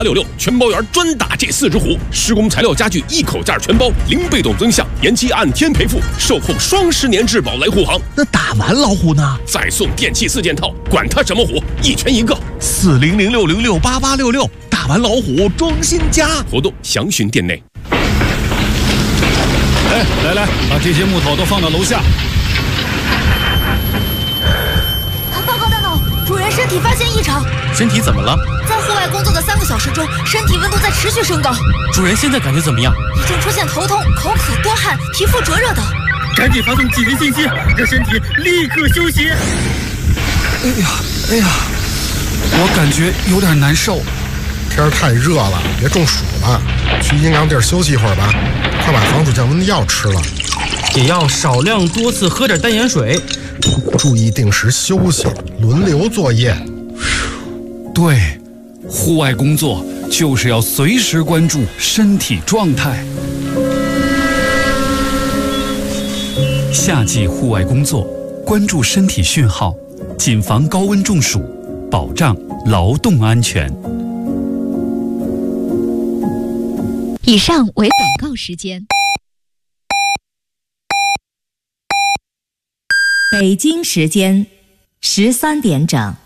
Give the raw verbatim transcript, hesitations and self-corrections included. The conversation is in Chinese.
六六全包园专打这四只虎，施工材料家具一口价全包，零被动增项，延期按天赔付，售后双十年质保来护航。 那打完老虎呢？ 再送电器四件套，管它什么虎，一拳一个。 四零零六零六八八六六，打完老虎装新家。 活动详询店内。 哎，来来，把这些木头都放到楼下。 报告大脑，主人身体发现异常。 身体怎么了？ 在户外工作的三个小时中，身体温度在持续升高。 主人现在感觉怎么样？ 已经出现头痛、口渴、多汗、皮肤灼热等。 赶紧发送紧急信息，让身体立刻休息。 哎呀，哎呀，我感觉有点难受。 天太热了，别中暑了，去阴凉地儿休息一会儿吧。快把防暑降温的药吃了， 也要少量多次喝点淡盐水， 注意定时休息，轮流作业。 对，户外工作就是要随时关注身体状态。 夏季户外工作，关注身体讯号，谨防高温中暑，保障劳动安全。 以上为广告时间。 北京时间十三点整。